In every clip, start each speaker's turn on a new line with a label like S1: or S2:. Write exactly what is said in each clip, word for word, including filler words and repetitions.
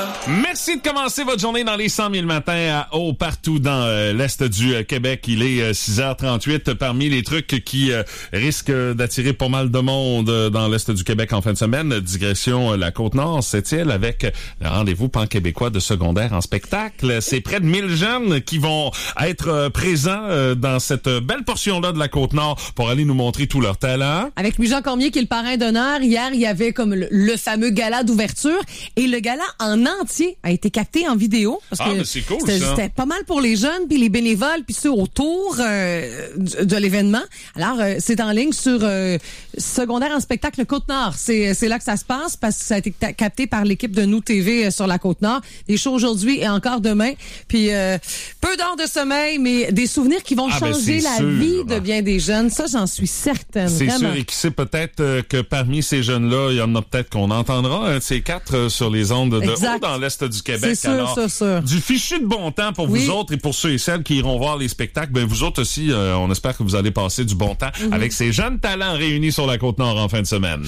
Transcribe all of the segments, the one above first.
S1: Merci de commencer votre journée dans les cent mille matins à haut partout dans euh, l'Est du euh, Québec. Il est euh, six heures trente-huit. Parmi les trucs qui euh, risquent d'attirer pas mal de monde euh, dans l'Est du Québec en fin de semaine, digression euh, la Côte-Nord, c'est-il, avec le rendez-vous pan-québécois de secondaire en spectacle. C'est près de mille jeunes qui vont être euh, présents euh, dans cette belle portion-là de la Côte-Nord pour aller nous montrer tout leur talent.
S2: Avec Louis-Jean Cormier qui est le parrain d'honneur. Hier, il y avait comme le, le fameux gala d'ouverture et le gala en entier a été capté en vidéo. Parce
S1: ah,
S2: que
S1: mais c'est cool,
S2: c'était,
S1: ça.
S2: C'était pas mal pour les jeunes, puis les bénévoles, puis ceux autour euh, de, de l'événement. Alors, euh, c'est en ligne sur euh, secondaire en spectacle Côte-Nord. C'est, c'est là que ça se passe parce que ça a été ta- capté par l'équipe de Nous T V euh, sur la Côte-Nord. Des shows aujourd'hui et encore demain. Puis, euh, peu d'heures de sommeil, mais des souvenirs qui vont
S1: Ah, ben,
S2: changer
S1: c'est
S2: la
S1: sûr.
S2: vie de bien des jeunes. Ça, j'en suis certaine.
S1: C'est
S2: vraiment.
S1: sûr, et qui sait peut-être euh, que parmi ces jeunes-là, il y en a peut-être qu'on entendra un de ces quatre euh, sur les ondes de
S2: Exact.
S1: haut dans l'Est du Québec.
S2: C'est sûr,
S1: Alors,
S2: ça, sûr.
S1: du fichu de bon temps pour
S2: Oui.
S1: vous autres et pour ceux et celles qui iront voir les spectacles. Ben vous autres aussi, euh, on espère que vous allez passer du bon temps
S2: Mm-hmm.
S1: avec ces jeunes talents réunis sur la Côte-Nord en fin de semaine.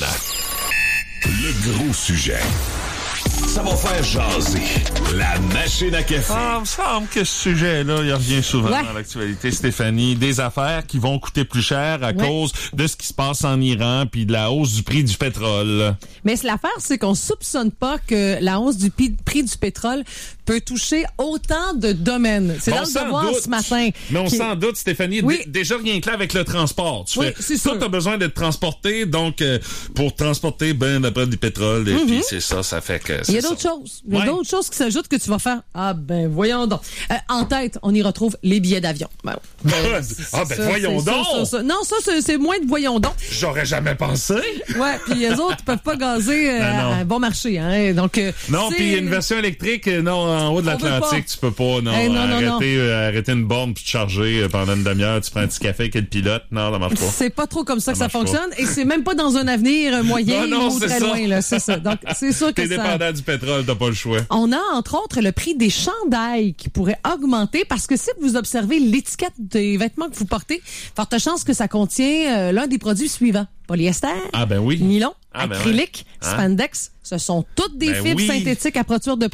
S3: Le gros sujet. Ça va faire jaser. La machine à café.
S1: Ah, il me semble que ce sujet-là, il revient souvent
S2: Ouais.
S1: dans l'actualité, Stéphanie. Des affaires qui vont coûter plus cher à
S2: Ouais.
S1: cause de ce qui se passe en Iran puis de la hausse du prix du pétrole.
S2: Mais l'affaire, c'est qu'on soupçonne pas que la hausse du pi- prix du pétrole peut toucher autant de domaines. C'est
S1: On
S2: dans le
S1: s'en
S2: devoir
S1: doute.
S2: ce matin.
S1: Mais on
S2: Qui-
S1: s'en doute, Stéphanie.
S2: Oui.
S1: D- déjà, rien que là, avec le transport. Tu
S2: Oui,
S1: fais,
S2: c'est
S1: toi,
S2: sûr.
S1: t'as besoin d'être transporté. Donc, euh, pour transporter, ben, d'après du pétrole. Et puis, c'est ça, ça fait que...
S2: Mm-hmm. Il y a
S1: c'est
S2: d'autres
S1: ça.
S2: choses. Il y a
S1: Ouais.
S2: d'autres choses qui s'ajoutent que tu vas faire. Ah ben voyons donc. Euh, en tête, on y retrouve les billets d'avion. Ben, ben,
S1: Ah, ben,
S2: ça,
S1: voyons
S2: c'est ça,
S1: donc.
S2: ça, ça. Non, ça c'est, c'est moins de voyons donc.
S1: J'aurais jamais pensé.
S2: Ouais, puis les autres ils peuvent pas gazer euh,
S1: Non, non.
S2: à un bon marché. Hein. Donc euh,
S1: Non,
S2: c'est-
S1: puis une version électrique, euh, non, en haut de
S2: On veut
S1: l'Atlantique,
S2: pas.
S1: tu peux pas, non.
S2: Hey, non, non, non.
S1: arrêter, euh, arrêter une borne puis te charger euh, pendant une demi-heure, tu prends un petit café avec le pilote. Non, ça marche pas.
S2: C'est pas trop comme ça, que
S1: Ça
S2: ça
S1: marche
S2: fonctionne et c'est même pas dans un avenir moyen
S1: Non, non,
S2: ou
S1: c'est
S2: très
S1: ça.
S2: loin. Là. C'est ça. Donc c'est sûr que
S1: T'es
S2: ça...
S1: dépendant du pétrole, t'as pas le choix.
S2: On a, entre autres, le prix des chandails qui pourrait augmenter parce que si vous observez l'étiquette des vêtements que vous portez, forte chance que ça contient euh, l'un des produits suivants. Polyester,
S1: Ah, ben oui.
S2: nylon,
S1: Ah, ben
S2: acrylique,
S1: ouais. Hein?
S2: spandex. Ce sont toutes des
S1: Ben
S2: fibres
S1: oui.
S2: synthétiques à produire de